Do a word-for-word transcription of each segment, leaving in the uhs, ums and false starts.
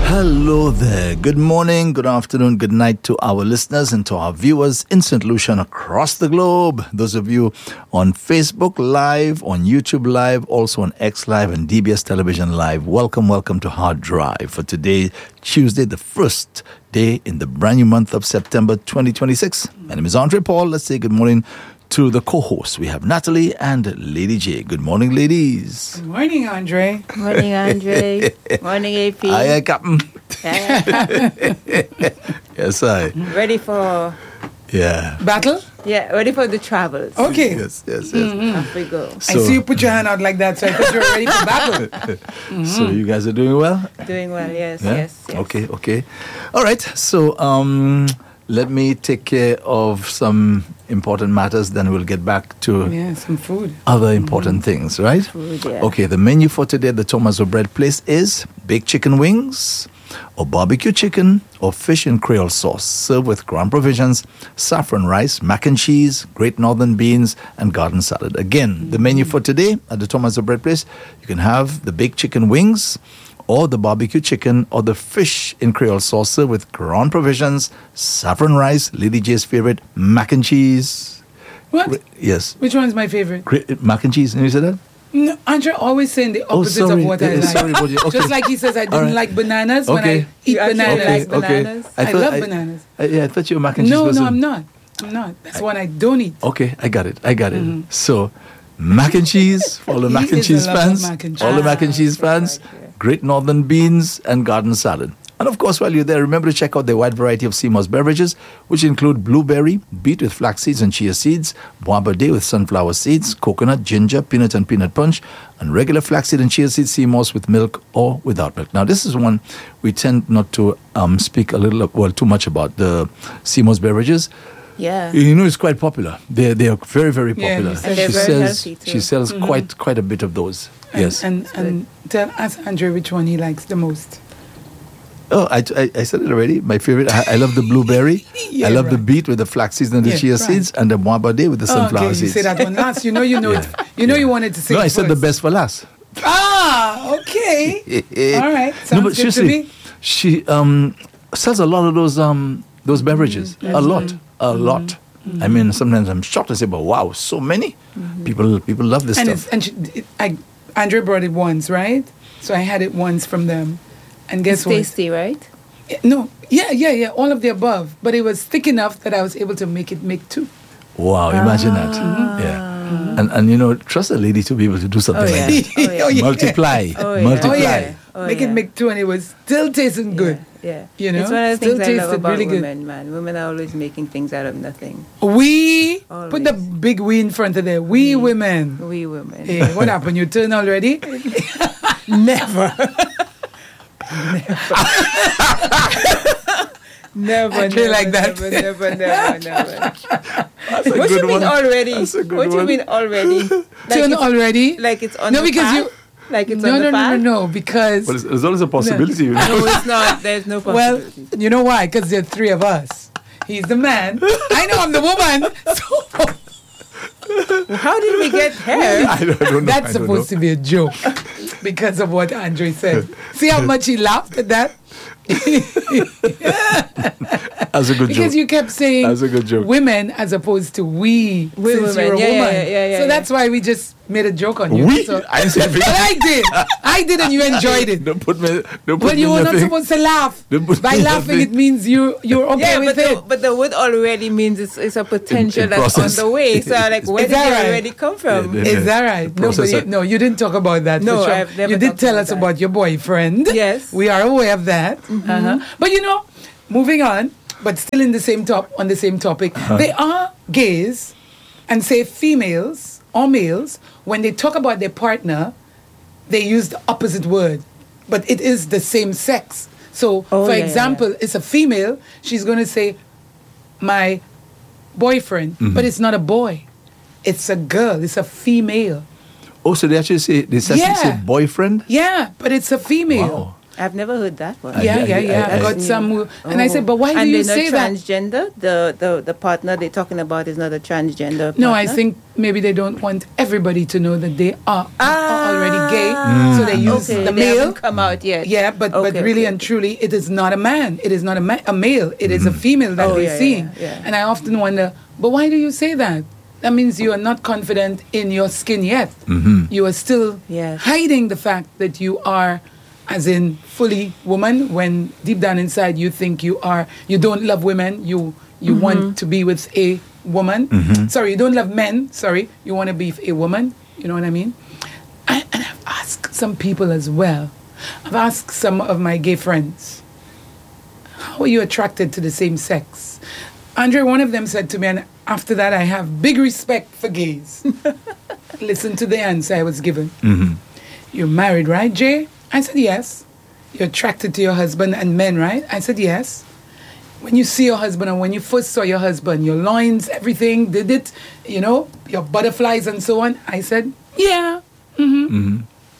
Hello there. Good morning, good afternoon, good night to our listeners and to our viewers in Saint Lucia and across the globe. Those of you on Facebook Live, on YouTube Live, also on X Live and D B S Television Live. Welcome, welcome to Hard Drive for today, Tuesday, the first day in the brand new month of September twenty twenty-six. My name is Andre Paul. Let's say good morning to the co-hosts. We have Natalie and Lady J. Good morning, ladies. Good morning, Andre. Good morning, Andre. Morning, A P. Hiya, Captain. Hiya, Captain. Yes, I. Ready for... Yeah. Battle? Yeah, ready for the travels. Okay. Yes, yes, yes. Mm-hmm. Off we go. So, I see you put your hand out like that, so I thought you were ready for battle. Mm-hmm. So you guys are doing well? Doing well, yes, Yeah? yes, yes. Okay, okay. All right. So um, let me take care of some important matters, then we'll get back to Yeah, some food. other important mm-hmm. things, right? Food, yeah. Okay, the menu for today at the Thomas O'Bread Place is baked chicken wings, or barbecue chicken, or fish in Creole sauce, served with ground provisions, saffron rice, mac and cheese, great northern beans, and garden salad. Again, mm-hmm. the menu for today at the Thomas O'Bread Place, you can have the baked chicken wings, or the barbecue chicken, or the fish in Creole sauce served with ground provisions, saffron rice, Lady J's favorite, mac and cheese. What? Gre- yes. Which one's my favorite? Great, mac and cheese, you said that? No, Andre always saying the Oh, opposite sorry. of what Yeah, I yeah, like. sorry, Boji. Okay. Just like he says I didn't All right. like bananas when Okay. I eat You actually bananas. like bananas? I, thought- love bananas. I, yeah, I thought you were a mac and cheese No, person. no, I'm not. I'm not. That's one I don't eat. Okay, I got it. I got it. Mm-hmm. So, mac and cheese for all the He mac and is a cheese lover of fans, mac and all the cheese. mac and Ah, cheese okay, fans, okay. great northern beans and garden salad. And of course, while you're there, remember to check out the wide variety of Seymour's beverages, which include blueberry, beet with flax seeds and chia seeds, bois bordé with sunflower seeds, coconut, ginger, peanut and peanut punch, and regular flaxseed and chia seed Seymour's with milk or without milk. Now, this is one we tend not to um, speak a little, well, too much about, the Seymour's beverages. Yeah. You know, it's quite popular. They they are very very Yeah, popular. you said And they're she very sells healthy, too. she sells quite quite a bit of those. And, yes. And, and tell ask Andre which one he likes the most. oh, I, I I said it already. My favorite. I, I love the blueberry. Yeah, I love the right. beet with the flax seeds and the Yeah, chia right. seeds, and the bois bordé with the Oh, sunflower okay, you seeds. say that one last. You know, you know, it, you know, you wanted to say. no, it I said the first. best for last. Ah, okay. All right. Sounds no, but good to seriously, me. she um sells a lot of those um those beverages. A lot, a lot. I mean, sometimes I'm shocked. I say, "But wow, so many people people love this And stuff." it's, and she, it, I, Andre brought it once, right? So I had it once from them, and guess It's what? tasty, right? Eh, No, yeah, yeah, yeah, all of the above. But it was thick enough that I was able to make it make two. Wow, imagine that. Ah. Yeah. And, and, you know, trust a lady to be able to do something Oh, like yeah. that. Oh, yeah. Oh, yeah. Multiply. Oh, yeah. Multiply. Oh yeah, Oh, make yeah. it make two, and it was still tasting good. Yeah. You know, It's one of the still things I love tasted about really good. women, man. Women are always making things out of nothing. We put the Always. big we in front of there. We women. We women. Hey, what happened? You turn already? Never. Never, I feel never, like that. never, never, never, never. That's a What good you mean one. already? That's a good What you one. mean already? Like Turn it's, already? like it's on No, the because path? you- Like it's no, on no, the no, no, path? no, because But there's always a possibility. You know? No, it's not. There's no well, possibility. you know why? Because there are three of us. He's the man. I know I'm the woman. So How did we get here? I don't, I don't know. that's I don't supposed to be a joke because of what Andre said. See how much he laughed at that? That's a good Because joke. you kept saying That's a good joke. women as opposed to we, We since women. you're a Yeah, yeah, woman. yeah, yeah, yeah, so yeah. that's why we just made a joke on you. We? So, I didn't say but I did. I did, and you enjoyed it. Don't put me. Don't put But me you in were your not thing. supposed to laugh. Don't put By me in your laughing, thing. it means you you're okay Yeah, with but the, it. but the word already means it's, it's a potential In- in that's process. on the way. So like, where Is did that it right? already come from? Yeah, Is that right? No, but process you, it. no, you didn't talk about that. No, for sure. I've never You did talked tell about us that. about your boyfriend. Yes. we are aware of that. Uh-huh. But you know, moving on, but still in the same top on the same topic, they are gays, and say females or males when they talk about their partner, they use the opposite word, but it is the same sex. So, Oh, for yeah, yeah, example, it's a female. She's going to say, "My boyfriend," but it's not a boy. It's a girl. It's a female. Oh, so they actually say they actually Yeah. say boyfriend. Yeah, but it's a female. Wow. I've never heard that one. Yeah, I- yeah, I- yeah. I, I- got some, who- and I Oh. said, but why do and you they're say not that? transgender? The, the the partner they're talking about is not a transgender partner? No, I think maybe they don't want everybody to know that they are, are already gay, so they use okay, the they male. haven't come out yet. Yeah, but Okay, but really okay, and okay. truly, it is not a man. It is not a, ma- a male. It is a female that Oh, we're yeah, yeah, seeing. yeah. And I often wonder, but why do you say that? That means you are not confident in your skin yet. You are still Yes. hiding the fact that you are, as in fully woman, when deep down inside you think you are. You don't love women. You you want to be with a woman. Sorry, you don't love men. Sorry, you want to be a woman. You know what I mean? I, and I've asked some people as well. I've asked some of my gay friends, how are you attracted to the same sex? Andre, one of them said to me, and after that I have big respect for gays. Listen to the answer I was given. You're married, right, Jay? I said, yes. You're attracted to your husband and men, right? I said, yes. When you see your husband and when you first saw your husband, your loins, everything, did it, you know, your butterflies and so on? I said, yeah. Mm-hmm.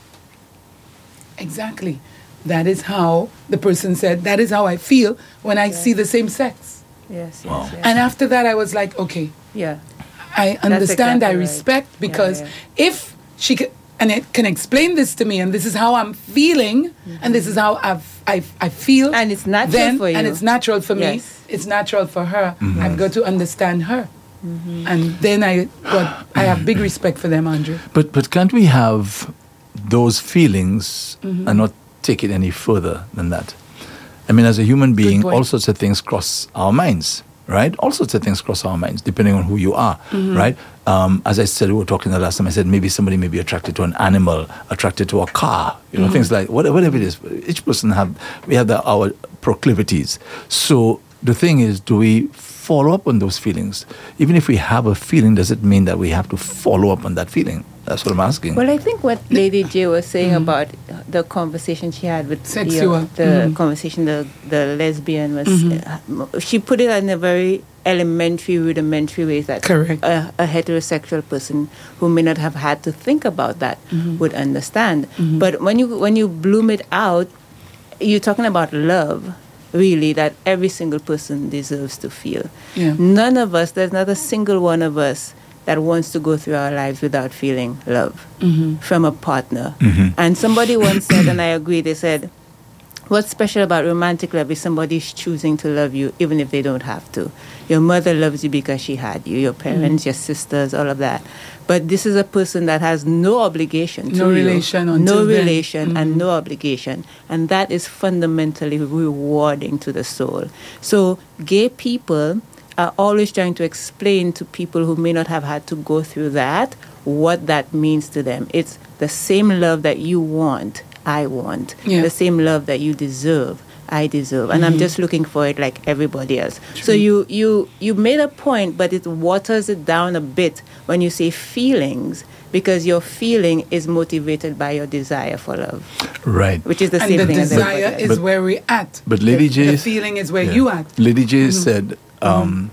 Exactly. That is how the person said, that is how I feel when I see the same sex. Yes, yes, Wow. yes. And after that, I was like, okay, yeah. I understand, exactly I right. respect, Yeah, because yeah. if she can, and it can explain this to me, and this is how I'm feeling, and this is how I've, I, I feel. And it's natural then, for you. And it's natural for me. Yes. It's natural for her. I've got to understand her. And then I got, I have big respect for them, Andre. But but can't we have those feelings and not take it any further than that? I mean, as a human being, point. all sorts of things cross our minds, right? All sorts of things cross our minds, depending on who you are, right? Um, as I said, we were talking the last time, I said maybe somebody may be attracted to an animal, attracted to a car, you know, things like, whatever, whatever it is. Each person have, we have the, our proclivities. So the thing is, do we follow up on those feelings? Even if we have a feeling, does it mean that we have to follow up on that feeling? That's what I'm asking. Well, I think what Lady J was saying about the conversation she had with Sexual. the, the conversation, the, the lesbian was, uh, she put it in a very elementary, rudimentary way that Correct. A, a heterosexual person who may not have had to think about that would understand. But when you when you bloom it out, you're talking about love. Really, that every single person deserves to feel. Yeah. None of us, there's not a single one of us that wants to go through our lives without feeling love from a partner. And somebody once said, and I agree, they said, what's special about romantic love is somebody's choosing to love you even if they don't have to. Your mother loves you because she had you, your parents, your sisters, all of that. But this is a person that has no obligation to No you. relation No until then. relation and no obligation. And that is fundamentally rewarding to the soul. So gay people are always trying to explain to people who may not have had to go through that what that means to them. It's the same love that you want, I want. Yeah. The same love that you deserve, I deserve. And I'm just looking for it like everybody else. So you, you, you made a point, but it waters it down a bit when you say feelings, because your feeling is motivated by your desire for love, Right. which is the And same the thing as desire everybody is else. But- where we're at. But Lady J... The feeling is where Yeah. you at. Lady J said, um,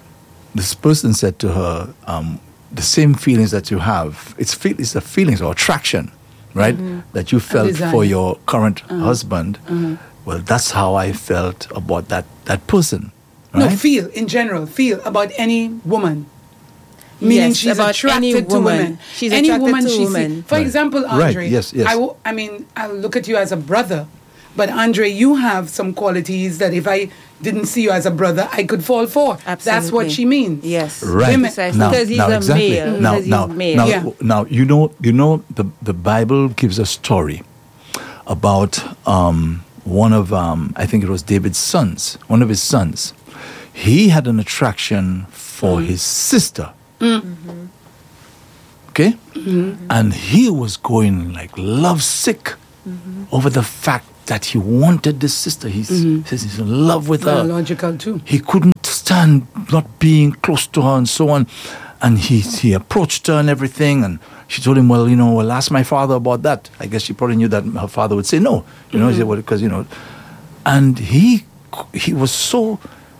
this person said to her, um, the same feelings that you have, it's, feel, it's the feelings or attraction, right, that you felt desire. for your current husband. Well, that's how I felt about that, that person, right? No, feel in general, feel about any woman. Meaning Yes, she's about attracted any to woman. women. She's any attracted woman to she women. See, for Right. example, Right, Andre. yes, yes. I, w- I mean, I'll look at you as a brother, but Andre, you have some qualities that if I didn't see you as a brother, I could fall for. That's what Absolutely. she means. Yes. Right. Women- Precisely. Now, because he's now a exactly. male. Now, because now, he's male. now, Yeah. now, you know, you know, the the Bible gives a story about um, one of, um, I think it was David's sons, one of his sons. He had an attraction for his sister. Okay, and he was going like love sick over the fact that he wanted this sister. He's, says he's in love with her. Biological too. He couldn't stand not being close to her and so on. And he he approached her and everything. And she told him, well, you know, well, ask my father about that. I guess she probably knew that her father would say no. You know, he said, well, because, you know. And he he was so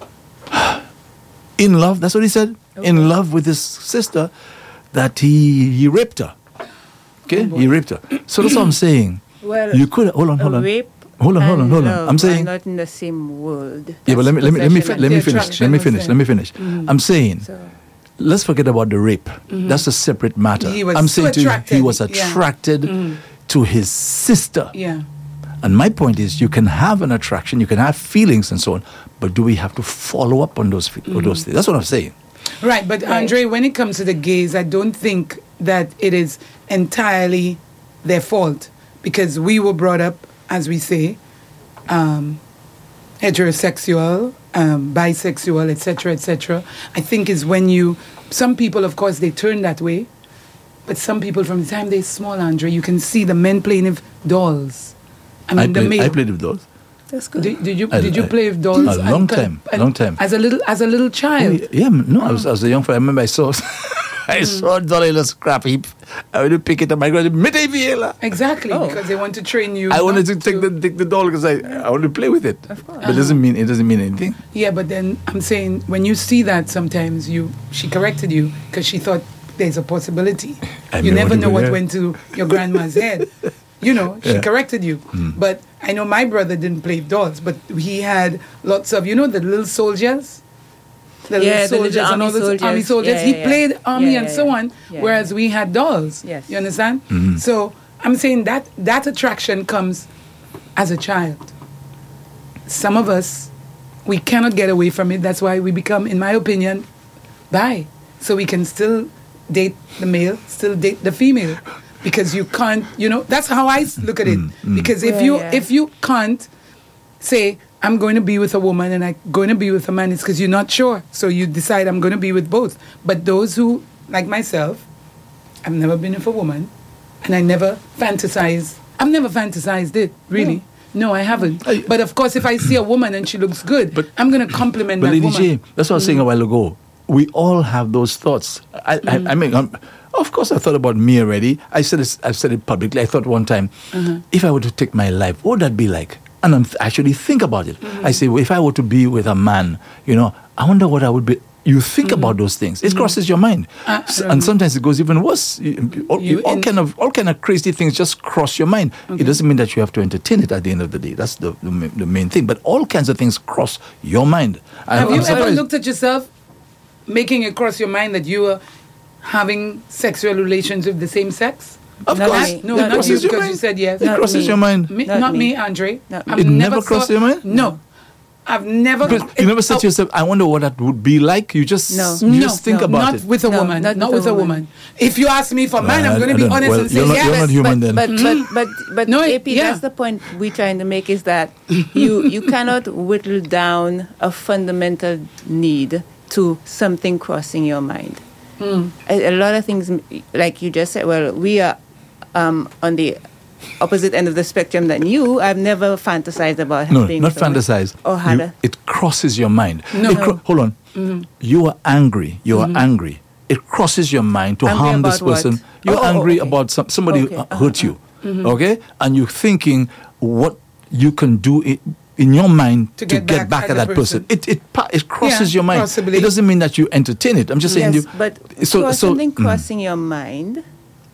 in love, that's what he said, in love with his sister, that he, he raped her. Okay? he raped her. So that's what I'm saying. Well, You could, hold on, hold a on. rape hold on, hold on, and hold on. love I'm are saying, not in the same world. yeah, but let me let me let me Possession fi- let me The finish. attraction Let me was finish. there. Let me finish. Mm-hmm. I'm saying, So, let's forget about the rape. That's a separate matter. He was I'm so saying to you, he attracted, was yeah. attracted to his sister. Yeah. And my point is, you can have an attraction, you can have feelings and so on, but do we have to follow up on those fe- Mm-hmm. those things? That's what I'm saying. Right, but Right. Andre, when it comes to the gays, I don't think that it is entirely their fault because we were brought up, as we say, um, heterosexual, um, bisexual, et cetera, et cetera. I think is when you, some people, of course, they turn that way, but some people, from the time they're small, Andre, you can see the men playing with dolls. I mean, I the played, male. I played with those. that's good. Did, did you I- did you I- play with dolls? A long time, long time. As a little as a little Oh, child. yeah, no, I was, I was a young fellow. I remember I saw, I saw a dollar in a scrap heap. I went to pick it up. I got it medieval. Exactly, Oh. because they want to train you. I wanted not to take the take the doll because I, I wanted to play with it. Of course. But it doesn't mean it doesn't mean anything. Yeah, but then I'm saying when you see that, sometimes you she corrected you because she thought there's a possibility. I You mean, never what know do what you- went to your grandma's head. You know, she Yeah. corrected you. But I know my brother didn't play with dolls, but he had lots of, you know, the little soldiers? The Yeah, little the little soldiers and army all those soldiers. army soldiers. Yeah, he yeah, yeah. played army Yeah, and yeah, so yeah. on, Yeah, whereas yeah. we had dolls. Yes. You understand? Mm-hmm. So I'm saying that that attraction comes as a child. Some of us, we cannot get away from it. That's why we become, in my opinion, bi. So we can still date the male, still date the female. Because you can't, you know, that's how I s- look at it. Because if Yeah, you yeah. if you can't say, I'm going to be with a woman and I'm going to be with a man, it's because you're not sure. So you decide I'm going to be with both. But those who, like myself, I've never been with a woman and I never fantasize. I've never fantasized it, really. No, I haven't. I- But of course, if I see a woman and she looks good, But- I'm going to compliment But that Lady woman. J, that's what I was saying a while ago. We all have those thoughts. I, Mm-hmm. I, I mean, um, of course, I thought about me already. I said it, I've said it publicly. I thought one time, Uh-huh. if I were to take my life, what would that be like? And I'm th- actually think about it. Mm-hmm. I say, well, if I were to be with a man, you know, I wonder what I would be. You think Mm-hmm. about those things. It crosses your mind, Uh, S- and sometimes it goes even worse. You- All, You all in- kind of all kind of crazy things just cross your mind. It doesn't mean that you have to entertain it at the end of the day. That's the the, ma- the main thing. But all kinds of things cross your mind. I- Have I'm you ever surprised. looked at yourself, making it cross your mind that you were having sexual relations with the same sex? Of Not course. me. No, Not not me. you, crosses your because you mind. said yes. It Not crosses me. your mind. Me, Not not, me. me, Andre. Not I've me. It never saw- crossed your mind? No. I've never. But you never said to yourself, I wonder what that would be like. You just, No. you no, just think no, about not it. with a No, woman. Not, not with a woman. If you ask me for mine, Uh, I'm going I to be don't know. honest Well, and say you're not- yes. you're not human but, then. But, but, but, but No, A P, yeah. that's the point we're trying to make is that you, you cannot whittle down a fundamental need to something crossing your mind. A, a lot of things, like you just said, well, we are um, on the opposite end of the spectrum than you. I've never fantasized about No, having not someone- fantasize. Or had You- a, it crosses your mind. No. It cro- hold on. You are angry. You are angry. It crosses your mind to Angry harm this about what? person. You're Oh, oh, angry okay. about some, somebody Okay. uh, Uh-huh, hurt you. Okay? And you're thinking what you can do i- in your mind To to, get get, back back, at at the that person. person. It, it, pa- it crosses Yeah, your mind. possibly. It doesn't mean that you entertain it. I'm just saying yes, you. but so, cross- so, something mm. crossing your mind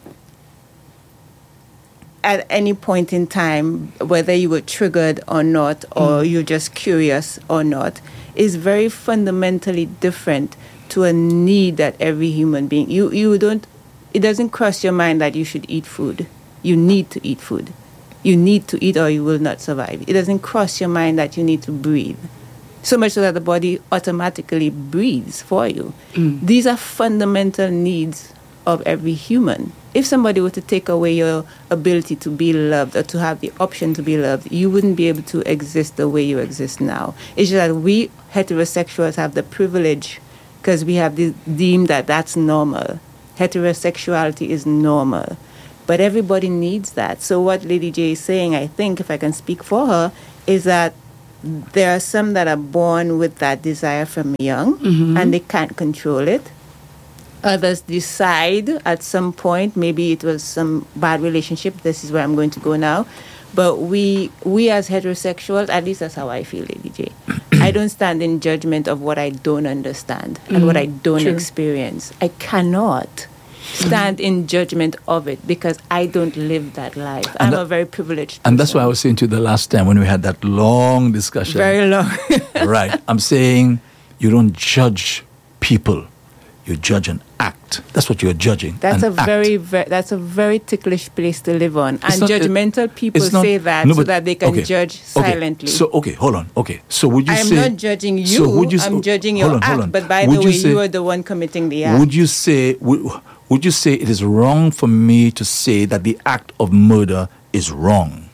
at any point in time, whether you were triggered or not, or you're just curious or not, is very fundamentally different to a need that every human being. You you don't. It doesn't cross your mind that you should eat food. You need to eat food. You need to eat or you will not survive. It doesn't cross your mind that you need to breathe. So much so that the body automatically breathes for you. These are fundamental needs of every human. If somebody were to take away your ability to be loved or to have the option to be loved, you wouldn't be able to exist the way you exist now. It's just that we heterosexuals have the privilege because we have this, deemed that that's normal. Heterosexuality is normal. But everybody needs that. So what Lady J is saying, I think, if I can speak for her, is that there are some that are born with that desire from young and they can't control it. Others decide at some point, maybe it was some bad relationship, this is where I'm going to go now. But we we as heterosexuals, at least that's how I feel, Lady J. I don't stand in judgment of what I don't understand and what I don't true. experience. I cannot. stand in judgment of it because I don't live that life. I'm that, a very privileged person. And that's why I was saying to you the last time when we had that long discussion. Very long. Right. I'm saying you don't judge people. You judge an act. That's what you're judging. That's an a act. very, very, that's a very ticklish place to live on. It's and not, judgmental it, people not, say that no, so but, that they can okay, judge okay. silently. So, okay, hold on. Okay. So would you I'm say... not judging you, so would you, I'm judging hold your on, hold act. on. But by would the you way, say, you are the one committing the act. Would you say... Would, would you say it is wrong for me to say that the act of murder is wrong?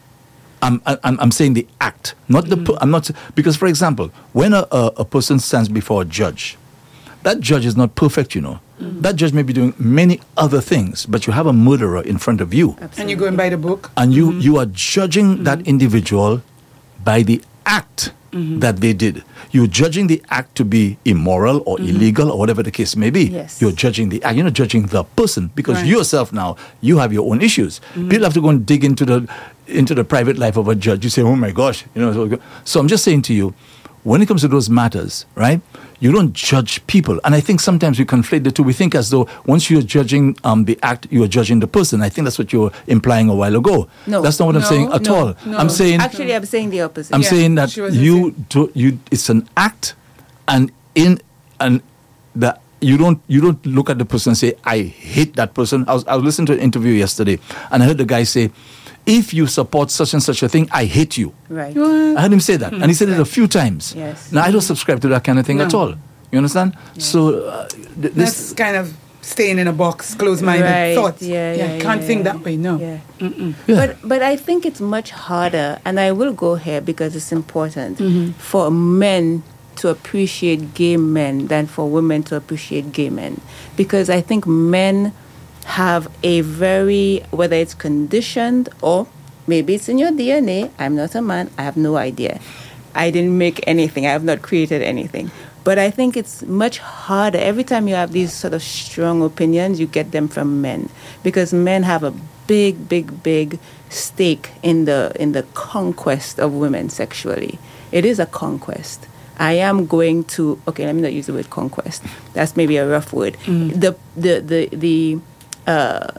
I'm, I'm, I'm saying the act, not the... Mm. I'm not... Because, for example, when a, a, a person stands before a judge, that judge is not perfect, you know. Mm. That judge may be doing many other things, but you have a murderer in front of you. Absolutely. And you're going by the book. And you, mm-hmm. you are judging mm-hmm. that individual by the act mm-hmm. that they did. You're judging the act to be immoral or mm-hmm. illegal or whatever the case may be. Yes. You're judging the act. You're not judging the person because right. yourself now, you have your own issues. Mm-hmm. People have to go and dig into the into the private life of a judge. You say, oh my gosh. you know. So, so I'm just saying to you, when it comes to those matters, right, you don't judge people. And I think sometimes we conflate the two. We think as though once you're judging um, the act, you're judging the person. I think that's what you were implying a while ago. No. That's not what no, I'm saying at no, all. no. I'm saying... Actually, I'm saying the opposite. I'm yeah, saying that you, do, you it's an act, and in and the you don't you don't look at the person and say, I hate that person. I was, I was listening to an interview yesterday, and I heard the guy say, if you support such and such a thing, I hate you. Right. What? I heard him say that. And he said it a few times. Yes. Now, I don't subscribe to that kind of thing No. at all. You understand? Yes. So, uh, th- That's this... kind of staying in a box, closed-minded Right. thoughts. Yeah, yeah, can't yeah, think yeah. that way, no. Yeah. Mm-mm. Yeah. But but I think it's much harder, and I will go here because it's important Mm-hmm. for men to appreciate gay men than for women to appreciate gay men, because I think men have a very, whether it's conditioned or maybe it's in your D N A. I'm not a man. I have no idea. I didn't make anything. I have not created anything. But I think it's much harder. Every time you have these sort of strong opinions, you get them from men, because men have a big, big, big stake in the in the conquest of women sexually. It is a conquest. I am going to, okay, let me not use the word conquest. That's maybe a rough word. Mm. The the the the uh,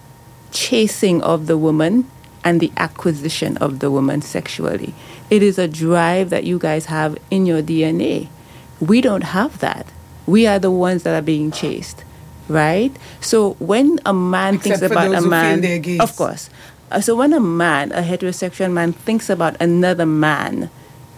chasing of the woman and the acquisition of the woman sexually. It is a drive that you guys have in your D N A. We don't have that. We are the ones that are being chased, right? So when a man Except thinks for about those a who man, feel they're gays. of course. Uh, so when a man, a heterosexual man, thinks about another man,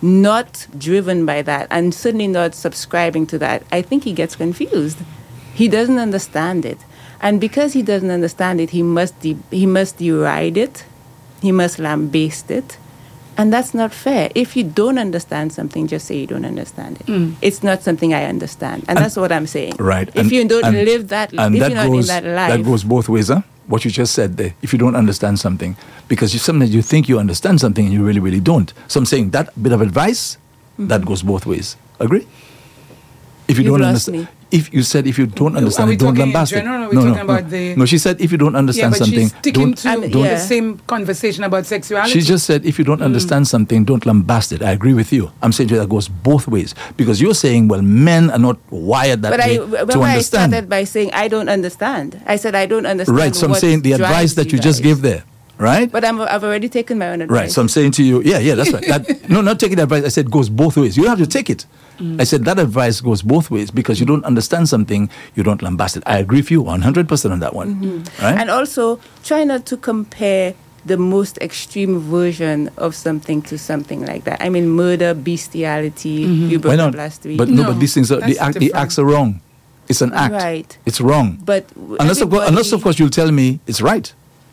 not driven by that, and certainly not subscribing to that, I think he gets confused. He doesn't understand it. And because he doesn't understand it, he must de- he must deride it. He must lambaste it. And that's not fair. If you don't understand something, just say you don't understand it. Mm. It's not something I understand. And, and that's what I'm saying. Right. If and, you don't and, live that, and if that you're not goes, in that life. That goes both ways, huh? What you just said there. If you don't understand something, because you, sometimes you think you understand something and you really, really don't. So I'm saying that bit of advice, mm-hmm. that goes both ways. Agree? If you You've don't lost understand. me. If you said if you don't understand Are we it, don't talking in lambast it. general, or are we no, talking no, about no. the- No, she said if you don't Yeah, understand but something, she's sticking don't. to Um, the yeah. same conversation about sexuality. She just said if you don't understand something, don't lambast it. I agree with you. I'm saying that goes both ways. Because you're saying, well, men are not wired that But way I, remember to I understand. started by saying I don't understand. I said I don't understand. Right, so I'm what saying the advice drives that you just guys. gave there, right? But I'm, I've already taken my own advice. Right, so I'm saying to you, yeah, yeah, that's right. That, no, not taking the advice. I said goes both ways. You don't have to take it. Mm. I said that advice goes both ways because you don't understand something, you don't lambast it. I agree with you one hundred percent on that one. Mm-hmm. Right? And also, try not to compare the most extreme version of something to something like that. I mean, murder, bestiality, Mm-hmm. you Why brought not? up last week. But no, No, but these things are, the, that's act, the different. acts are wrong. It's an act. Right. It's wrong. But Unless of, course, unless, of everybody- course, you'll tell me it's right.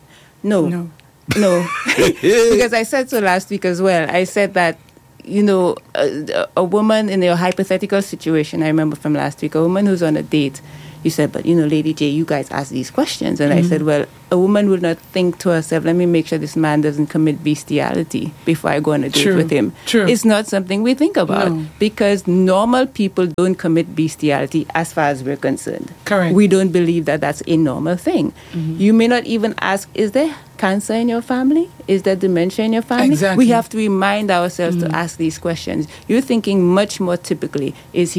No. No. No. Because I said so last week as well. I said that, you know, a, a woman in your hypothetical situation, I remember from last week, a woman who's on a date, you said, but, you know, Lady J, you guys ask these questions. And Mm-hmm. I said, well, a woman will not think to herself, let me make sure this man doesn't commit bestiality before I go on a date True. with him. True. It's not something we think about No. because normal people don't commit bestiality as far as we're concerned. Correct. We don't believe that that's a normal thing. Mm-hmm. You may not even ask, is there cancer in your family? Is there dementia in your family? Exactly. We have to remind ourselves to ask these questions. You're thinking much more typically, is he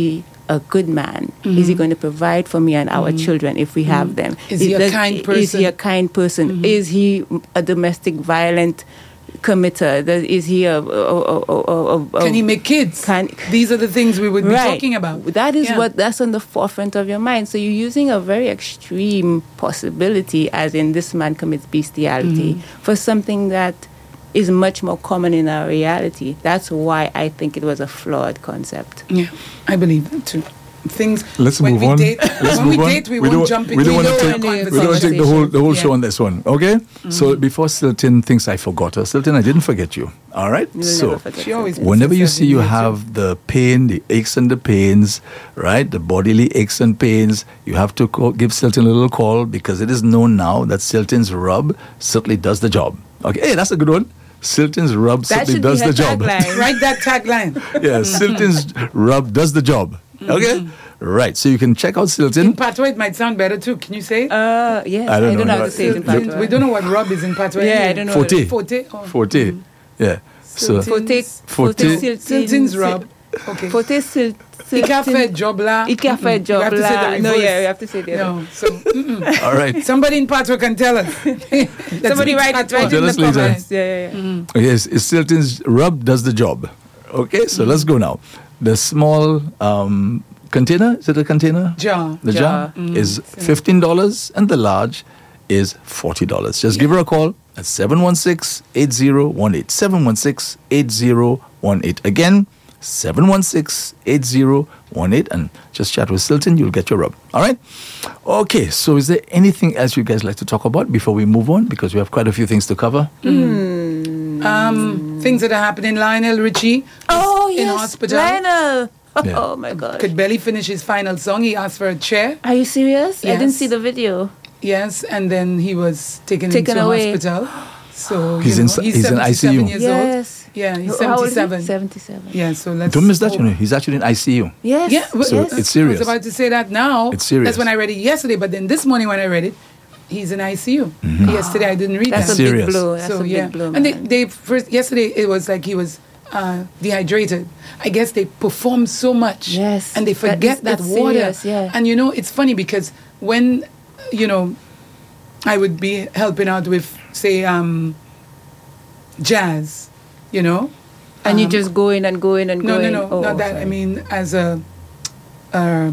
a good man? Is he going to provide for me and our children if we have them? Is he a does- kind Is person? he a kind person? Is he a domestic violent committer? Does, is he a, a, a, a, a Can he make kids? Can- These are the things we would be Right. talking about. That is Yeah. what that's on the forefront of your mind. So you're using a very extreme possibility, as in this man commits bestiality, Mm-hmm. for something that is much more common in our reality. That's why I think it was a flawed concept. Yeah, I believe that too. Things. Let's when move we on. Date, Let's when move we on. date, we, We won't don't- jump we into don't wanna the take- conversation. We don't want to take the whole the whole Yeah. show on this one, okay? So before Silton thinks I forgot her, Silton, I didn't forget you. All right. You will So never forget She always something. whenever you It's a see you seven-year have the pain, the aches and the pains, right? The bodily aches and pains, you have to call, give Silton a little call because it is known now that Silton's rub certainly does the job. Okay, hey, that's a good one. Silton's rub That certainly should be does her the job. tagline. Write that tagline. Yeah, Silton's rub does the job. Okay, right. So you can check out In Silton. patois, it might sound better too. Can you say it? Uh, yes, I I don't don't, know. know how to say it in Uh, patois. we don't know what rub is in patois. Yeah, I anyway. don't know. Forte. Forte. Oh. Forte. Yeah. So Forte, Forte. forte, Silton, Silton's rub. Okay. Forte, sil, Ike a fait job là. Ike a fait Mm-mm. job You have to say là. the No, reverse. yeah, you have to say the other. No. So mm-mm. all right. somebody in patois can tell us. Let's Somebody speak write it, patois. write it Tell in us the later. comments. Yeah, yeah, yeah. Yes, it's Silton's rub does the job. Okay, so let's go now. The small um, container, is it a container? Jar. The jar, Jar. is fifteen dollars and the large is forty dollars. Just give her a call at seven one six, eight zero one eight. seven one six, eight zero one eight. Again, seven one six, eight zero one eight. And just chat with Silton, you'll get your rub. All right? Okay, so is there anything else you guys like to talk about before we move on? Because we have quite a few things to cover. Um, things that are happening. Lionel Richie Oh, in yes, hospital. Lionel. Yeah. Oh, my God. Could barely finish his final song. He asked for a chair. Are you serious? I didn't Yes. see the video. Yes, and then he was taken, Taken into away. hospital. So He's you in know, s- he's, he's in I C U. seventy-seven years Yes. old. Yeah, he's How old is he? seventy-seven. seventy-seven. Yeah, so let's Don't miss that, you hope- know. He's actually in I C U. Yes. Yeah, but So yes. it's serious. I was about to say that now. It's serious. That's when I read it yesterday, but then this morning when I read it, he's in I C U. Yesterday I didn't read That's that. a big Serious. blow. That's so a big yeah, blow. and they, man. they first yesterday it was like he was uh, dehydrated. I guess they perform so much, Yes, and they that forget is- that, it's water. serious, yeah. And you know, it's funny because when you know, I would be helping out with say um, jazz, you know, and you um, just go in and go in and no, go no, in. no, Oh, not that. I sorry. mean, as a, uh,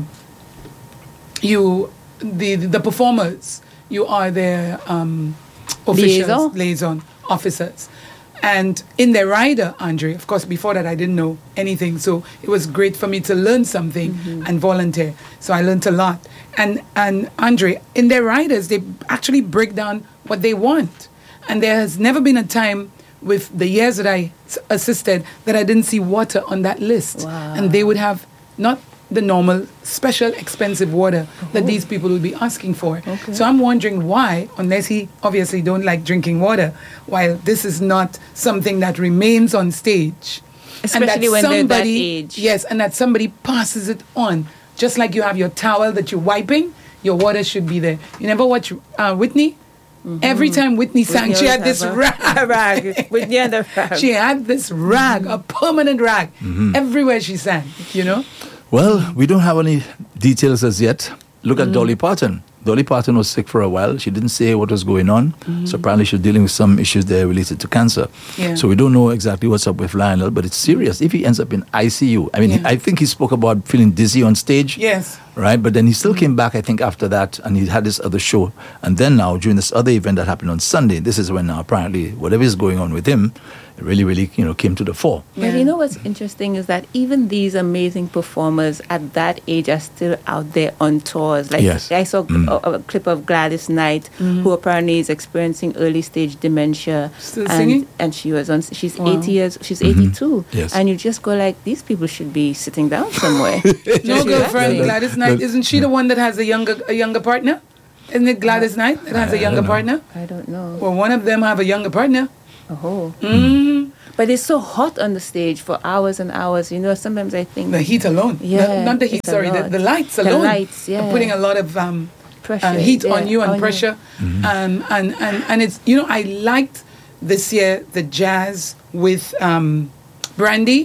you, the the performers, you are their um, officials, Liaison? liaison officers, and in their rider, Andre. Of course, before that, I didn't know anything, so it was great for me to learn something Mm-hmm. and volunteer. So I learned a lot. And and Andre, in their riders, they actually break down what they want, and there has never been a time with the years that I s- assisted that I didn't see water on that list. Wow. And they would have not the normal, special, expensive water that these people would be asking for. Okay. So I'm wondering why, unless he obviously don't like drinking water, while this is not something that remains on stage. and that Especially when they're that somebody- age. Yes, and that somebody passes it on. Just like you have your towel that you're wiping, your water should be there. You never watch uh, Whitney? Every time Whitney sang, Whitney she had always this have a- rag. a rag. Whitney and the rag. She had this rag, a permanent rag, everywhere she sang, you know? Well, we don't have any details as yet. Look at Dolly Parton. Dolly Parton was sick for a while. She didn't say what was going on. So apparently she's dealing with some issues there related to cancer. Yeah. So we don't know exactly what's up with Lionel, but it's serious. If he ends up in I C U, I mean, Yeah. I think he spoke about feeling dizzy on stage. Yes. Right? But then he still came back, I think, after that, and he had this other show. And then now, during this other event that happened on Sunday, this is when now apparently whatever is going on with him, it really, really, you know, came to the fore. But Yeah. you know what's interesting is that even these amazing performers at that age are still out there on tours. Like Yes. I saw a, a clip of Gladys Knight, who apparently is experiencing early stage dementia. Still and, singing? And she was on. She's Wow. eighty years. She's eighty-two. Yes. And you just go like, these people should be sitting down somewhere. No, Just girlfriend, relaxing. Gladys Knight, that- isn't she the one that has a younger a younger partner? Isn't it Gladys Knight that has a I younger don't know. partner? I don't know. Well, one of them have a younger partner. Oh. Mm. But it's so hot on the stage for hours and hours. You know, sometimes I think The heat alone. Yeah, No, not the heat, it's a sorry, the, lot. the lights The alone. lights, are yeah. putting a lot of um, pressure uh, heat yeah, on you and on pressure. Um, and, and, and it's, you know, I liked this year the jazz with um, Brandy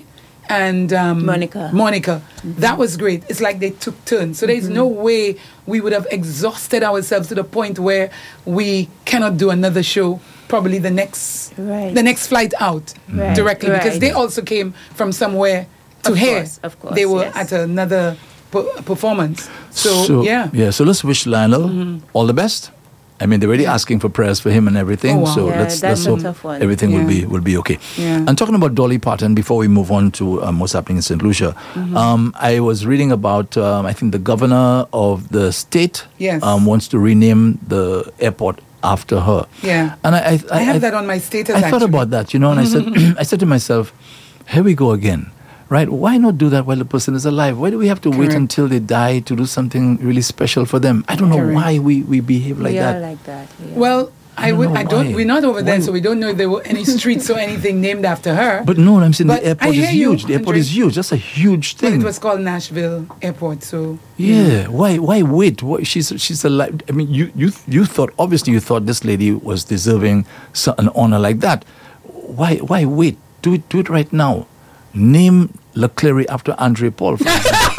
and um, Monica. Monica. Mm-hmm. That was great. It's like they took turns. So there's mm-hmm. no way we would have exhausted ourselves to the point where we cannot do another show. Probably the next, right. the next flight out right. directly right. because they also came from somewhere to of here. Course, of course, they were yes. at another p- performance. So, so yeah, yeah. So let's wish Lionel mm-hmm. all the best. I mean, they're already yeah. asking for prayers for him and everything. Oh, wow. So yeah, let's let's hope everything yeah. will be will be okay. Yeah. And talking about Dolly Parton, before we move on to um, what's happening in Saint Lucia, mm-hmm. um, I was reading about um, I think the governor of the state yes. um, wants to rename the airport after her. Yeah, and I I, I, I have I, that on my status. I actually. thought about that, you know, and I said I said to myself, here we go again. Right? Why not do that while the person is alive? Why do we have to Correct. wait until they die to do something really special for them? I don't know Correct. why we, we behave like we that. are like that. Yeah. Well, I, I don't would. know I don't. why. We're not over there, Why? so we don't know if there were any streets or anything named after her. But no, I'm saying But the I airport is hear you, huge. The airport Andre. is huge. That's a huge But thing. it was called Nashville Airport. So yeah. Why? Why wait? Why, she's she's alive. I mean, you you you thought obviously you thought this lady was deserving so, an honor like that. Why why wait? Do it do it right now. Name Leclerc after Andre Paul. For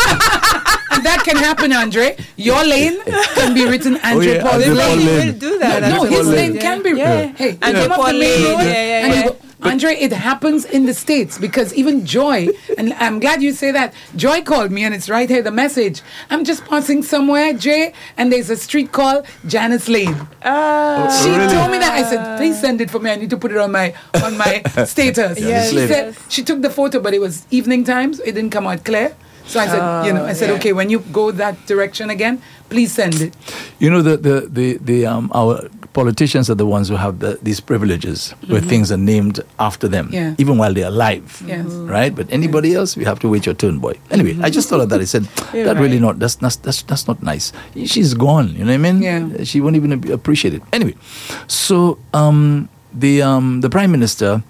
and that can happen, Andre. Your lane can be written Andre Oh, yeah, Paul's Andre lane. Paul He lane. will do that. No, Andre his Paul lane lane. can be. Yeah. Hey, Andre you come up Paul the main lane, road, yeah, yeah, and you yeah. go, Andre, it happens in the States because even Joy, and I'm glad you say that. Joy called me, and it's right here, the message. I'm just passing somewhere, Jay, and there's a street called Janice Lane. Ah. She really? told me that. I said, please send it for me. I need to put it on my on my status. Yes. She said she took the photo, but it was evening times. It didn't come out clear. So I said, Oh, you know, I said, yeah. okay, when you go that direction again, please send it. You know, the the the, the um, our politicians are the ones who have the, these privileges where things are named after them, Yeah. even while they're alive. Yes. Right? But anybody else, you have to wait your turn, boy. Anyway, I just thought of that. I said, You're that really right. not, that's, that's, that's, that's not nice. She's gone, you know what I mean? Yeah. She won't even be- appreciate it. Anyway, so um, the, um, the Prime Minister,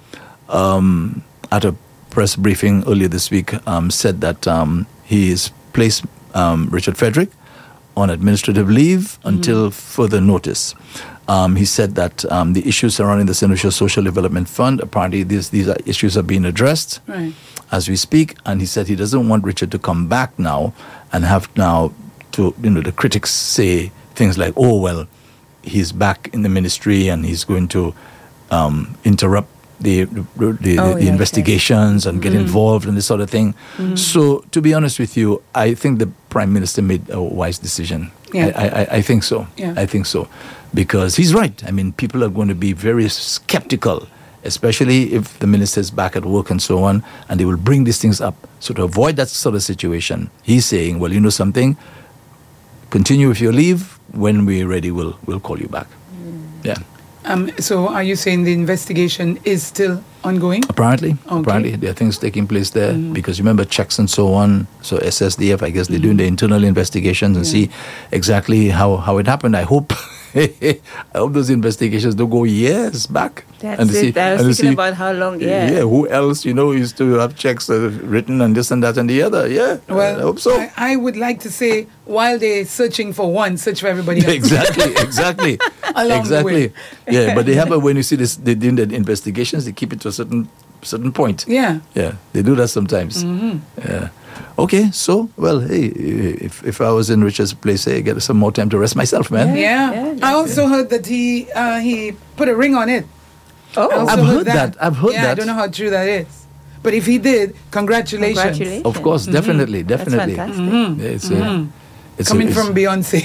um, at a press briefing earlier this week, um, said that um, he has placed um, Richard Frederick on administrative leave until further notice. Um, he said that um, the issues surrounding the Saint Lucia Social Development Fund, apparently these, these are issues are being addressed Right. as we speak. And he said he doesn't want Richard to come back now and have now to, you know, the critics say things like, oh, well, he's back in the ministry and he's going to um, interrupt the the, the, Oh, the yes, investigations and get involved in this sort of thing. So, to be honest with you, I think the Prime Minister made a wise decision. Yeah. I, I, I think so. Yeah. I think so. Because he's right. I mean, people are going to be very skeptical, especially if the minister is back at work and so on, and they will bring these things up. So to avoid that sort of situation, he's saying, well, you know something, continue with your leave. When we're ready, we'll, we'll call you back. Yeah. Um, so are you saying the investigation is still ongoing? Apparently, Okay. apparently there are things taking place there because remember checks and so on. So S S D F, I guess they're doing the internal investigations and see exactly how, how it happened. I hope, I hope those investigations don't go years back. That's and to it. I was and to thinking about how long. Yeah. yeah, who else you know used to have checks uh, written and this and that and the other? Yeah, Well, I hope so. I, I would like to say, while they're searching for one, search for everybody else. Exactly, exactly, Along the exactly. way. Yeah, but they have a, when you see this, they doing the investigations, they keep it to a certain certain point. Yeah. Yeah, they do that sometimes. Yeah. Okay, so well, hey, if if I was in Richard's place, hey, get some more time to rest myself, man. Yeah. Yeah, I also heard that he uh, he put a ring on it. I Oh, also I've heard that. I've heard yeah, I that. don't know how true that is. But if he did, congratulations. Congratulations. Of course, definitely, That's definitely. fantastic. Yeah, it's a, it's a- Coming it's- from Beyonce.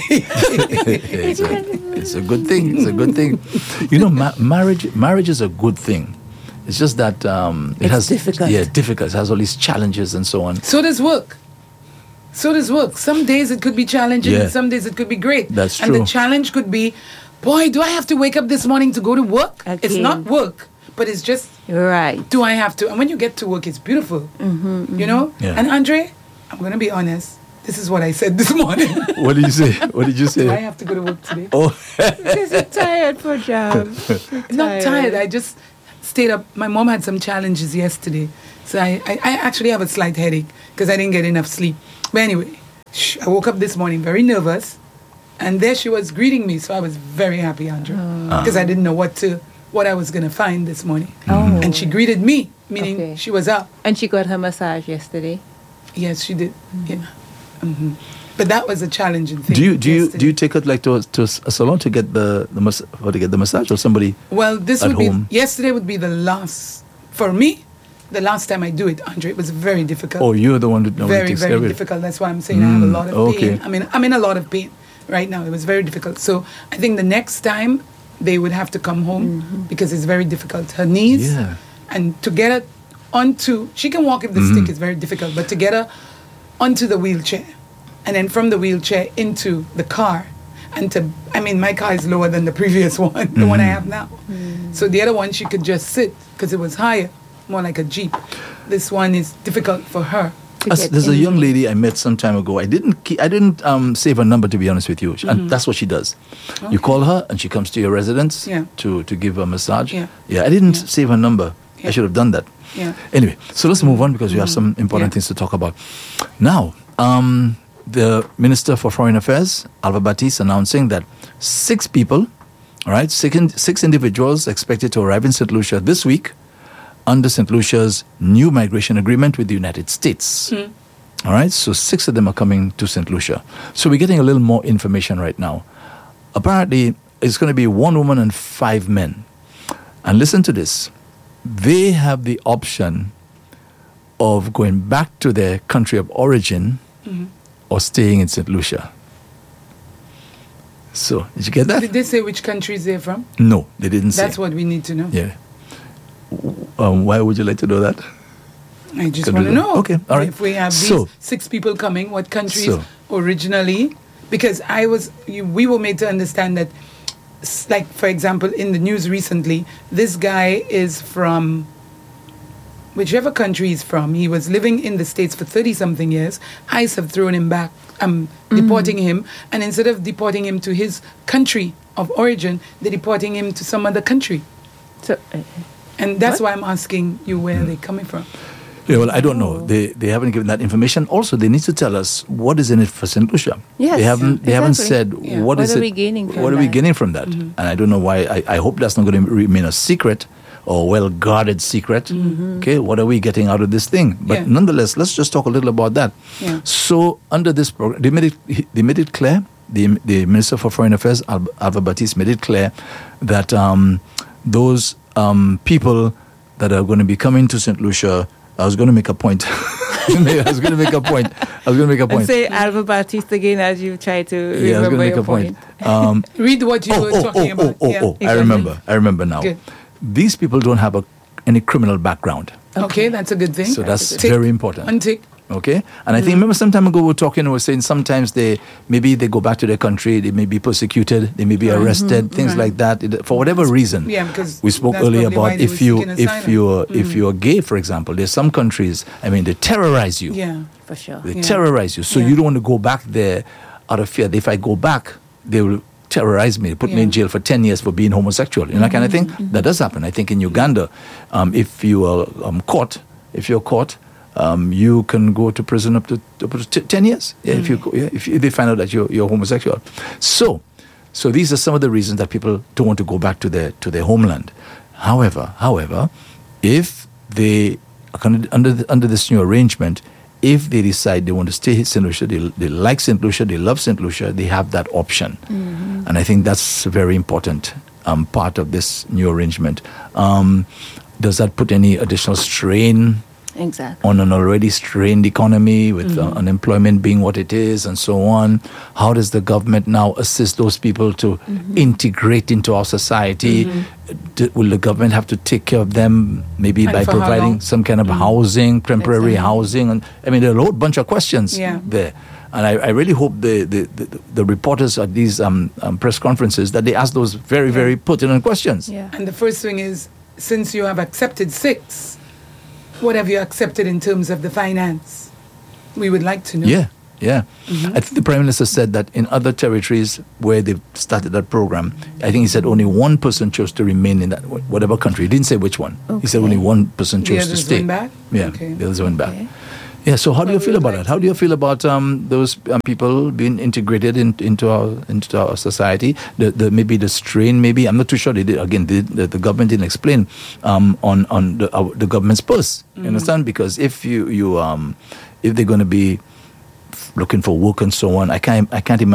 it's, a, it's a good thing. It's a good thing. You know, ma- marriage marriage is a good thing. It's just that um, it It's has difficult. Yeah, difficult. It has all these challenges and so on. So does work. So does work. Some days it could be challenging, Yeah. and some days it could be great. That's and true. the challenge could be, boy, do I have to wake up this morning to go to work? It's Again. not work, but it's just, right. do I have to? And when you get to work, it's beautiful. Mm-hmm, you know? Yeah. And Andre, I'm going to be honest. This is what I said this morning. What did you say? What did you Do I say? have to go to work today? Oh, Because you're tired for job. Not tired. I just stayed up. My mom had some challenges yesterday. So I, I, I actually have a slight headache because I didn't get enough sleep. But anyway, sh- I woke up this morning very nervous. And there she was greeting me. So I was very happy, Andrew. Because I didn't know what to what I was going to find this morning. Oh. And she greeted me, meaning Okay. she was up. And she got her massage yesterday. Yes, she did. Yeah. hmm But that was a challenging thing. Do you do you yesterday. do you take it like to a, to a salon to get the the mas- or to get the massage, or somebody? Well, this at would home? be yesterday would be the last for me. The last time I do it, Andre, it was very difficult. Oh, you're the one that normally very takes very care of it. difficult. That's why I'm saying I have a Mm, lot of okay. pain. I mean, I'm in a lot of pain right now. It was very difficult. So I think the next time they would have to come home because it's very difficult. Her knees Yeah. and to get her onto, she can walk if the Mm-hmm. stick is very difficult, but to get her onto the wheelchair and then from the wheelchair into the car. And to, I mean, my car is lower than the previous one, the one I have now. So the other one, she could just sit because it was higher, more like a Jeep. This one is difficult for her. To As- get there's a in. young lady I met some time ago. I didn't keep, I didn't um, save her number, to be honest with you. She- And that's what she does. You call her and she comes to your residence Yeah. to, to give a massage. Yeah. Yeah, I didn't Yeah. save her number. I Yeah. should have done that. Yeah. Anyway, so let's move on because we have some important Yeah. things to talk about. Now, um, the Minister for Foreign Affairs, Alva Batiste, announcing that six people, all right, six, in- six individuals expected to arrive in Saint Lucia this week under Saint Lucia's new migration agreement with the United States. All right, so six of them are coming to Saint Lucia. So we're getting a little more information right now. Apparently, it's going to be one woman and five men. And listen to this. They have the option of going back to their country of origin or staying in Saint Lucia. So, did you get that? Did they say which countries they're from? No, they didn't say. That's what we need to know. Yeah. Um, why would you like to know that? I just Could want to do that. know. Okay, all right. If we have these So- six people coming, what countries So- originally? Because I was, you, we were made to understand that, s- like for example, in the news recently, this guy is from whichever country he's from. He was living in the States for thirty something years. ICE have thrown him back, um, deporting him, and instead of deporting him to his country of origin, they're deporting him to some other country. So, uh, And that's What? why I'm asking you where they're coming from. Yeah, well, I don't know. They they haven't given that information. Also, they need to tell us what is in it for Saint Lucia. Yes, they haven't. They haven't exactly. said Yeah. what What is are it. we gaining from what are we that? gaining from that? And I don't know why. I, I hope that's not going to remain a secret or well guarded secret. Okay, what are we getting out of this thing? But Yeah. nonetheless, let's just talk a little about that. Yeah. So under this program, they made it. They made it clear. The the Minister for Foreign Affairs, Al- Alva Batiste, made it clear that um, those um, people that are going to be coming to Saint Lucia. I was going to make a point. I was going to make a point. I was going to make a and point. say Alva Batiste again as you try to Yeah, I was remember going to make your a point. point. Um, Read what you oh, were oh, talking oh, about. oh, oh, yeah. oh, I Exactly. remember. I remember now. Good. These people don't have a, any criminal background. Okay, that's a good thing. So that's Tick. very important. Untick. Okay? And I think, remember some time ago we were talking, we were saying sometimes they, maybe they go back to their country, they may be persecuted, they may be arrested, things like that, it- for whatever reason. Yeah, because We spoke that's earlier probably why about they if were you, seeking if asylum. you're, if you're gay, for example, there's some countries, I mean, they terrorize you. Yeah. For sure. They Yeah. terrorize you. So Yeah. you don't want to go back there out of fear. If I go back, they will terrorize me, put me in Yeah. jail for ten years for being homosexual. You know, that kind of thing. That does happen. I think in Uganda, um, if you are um, caught, if you're caught, um, you can go to prison up to, up to t- ten years. Yeah, if you go- yeah, if, if they find out that you're, you're homosexual. So, so these are some of the reasons that people don't want to go back to their to their homeland. However, however, if they under the, under this new arrangement, if they decide they want to stay in Saint Lucia, they, they like Saint Lucia, they love Saint Lucia, they have that option. And I think that's a very important um, part of this new arrangement. Um, does that put any additional strain Exactly. on an already strained economy with uh, unemployment being what it is and so on? How does the government now assist those people to integrate into our society? D- will the government have to take care of them maybe And by for how providing long? some kind of housing, temporary Exactly. housing? And I mean, there are a whole bunch of questions Yeah. there. And I, I really hope the, the, the, the reporters at these um, um, press conferences that they ask those very, very pertinent questions. Yeah. And the first thing is, since you have accepted six, what have you accepted in terms of the finance? We would like to know. Yeah, yeah. I think the Prime Minister said that in other territories where they've started that program, I think he said only one person chose to remain in that wh- whatever country. He didn't say which one. He said Okay. only one person The chose to others stay. went back? Yeah, Okay. the others went back. Okay. Yeah. So how do Well, you we feel would about like that? How to- do you feel about um, those um, people being integrated in, into our into our society? The, the maybe the strain. Maybe I'm not too sure. They did again. They, the, the government didn't explain um, on on the, uh, the government's purse. You Mm-hmm. understand? Because if you you um, if they're going to be looking for work and so on, I can't I can't imagine.